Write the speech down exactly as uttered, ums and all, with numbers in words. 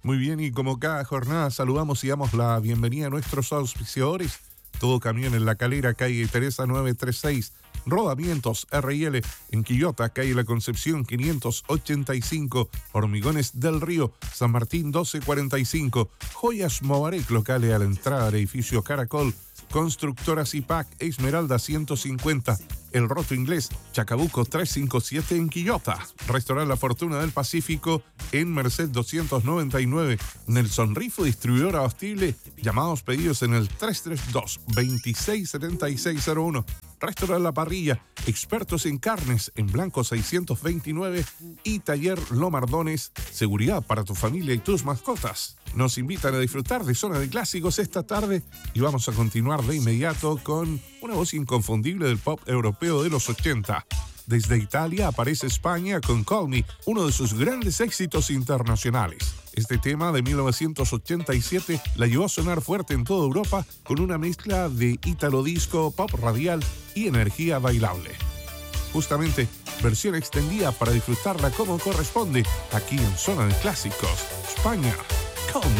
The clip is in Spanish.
Muy bien, y como cada jornada saludamos y damos la bienvenida a nuestros auspiciadores. Todo Camión en La Calera, calle Teresa novecientos treinta y seis. Rodamientos R y L en Quillota, calle La Concepción quinientos ochenta y cinco. Hormigones del Río, San Martín doce cuarenta y cinco. Joyas Mobarek, locales a la entrada del edificio Caracol. Constructora Zipac, Esmeralda ciento cincuenta. El Roto Inglés, Chacabuco trescientos cincuenta y siete en Quillota. Restaurante La Fortuna del Pacífico en Merced doscientos noventa y nueve. Nelson Rifo, distribuidora Hostible. Llamados pedidos en el tres tres dos, veintiséis setenta y seis cero uno. Restaurante La Parrilla, expertos en carnes en Blanco seiscientos veintinueve. Y Taller Lomardones, seguridad para tu familia y tus mascotas. Nos invitan a disfrutar de Zona de Clásicos esta tarde y vamos a continuar de inmediato con una voz inconfundible del pop europeo de los ochenta. Desde Italia aparece España con Call Me, uno de sus grandes éxitos internacionales. Este tema de mil novecientos ochenta y siete la llevó a sonar fuerte en toda Europa con una mezcla de ítalo disco, pop radial y energía bailable. Justamente, versión extendida para disfrutarla como corresponde aquí en Zona de Clásicos, España. Call Me.